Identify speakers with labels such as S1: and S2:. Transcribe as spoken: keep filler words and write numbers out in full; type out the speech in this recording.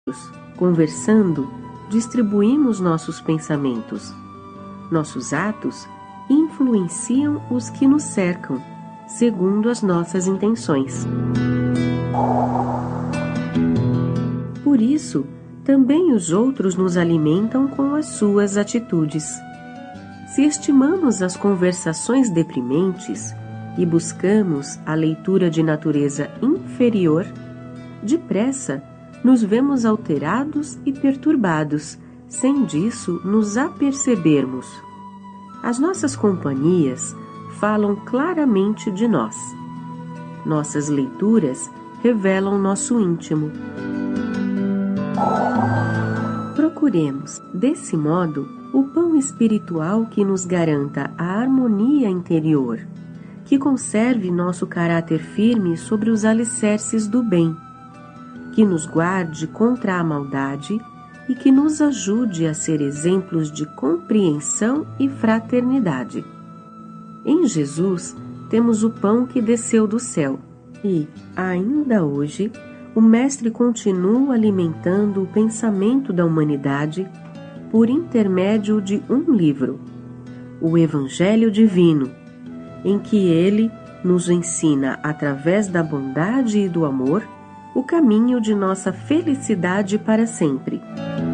S1: Conversando, distribuímos nossos pensamentos. Nossos atos influenciam os que nos cercam, segundo as nossas intenções. Por isso, também os outros nos alimentam com as suas atitudes. Se estimamos as conversações deprimentes e buscamos a leitura de natureza inferior, depressa nos vemos alterados e perturbados, sem disso nos apercebermos. As nossas companhias falam claramente de nós. Nossas leituras revelam nosso íntimo. Procuremos, desse modo, o pão espiritual que nos garanta a harmonia interior, que conserve nosso caráter firme sobre os alicerces do bem, que nos guarde contra a maldade e que nos ajude a ser exemplos de compreensão e fraternidade. Em Jesus temos o pão que desceu do céu e, ainda hoje, o Mestre continua alimentando o pensamento da humanidade por intermédio de um livro, o Evangelho Divino, em que ele nos ensina, através da bondade e do amor, o caminho de nossa felicidade para sempre.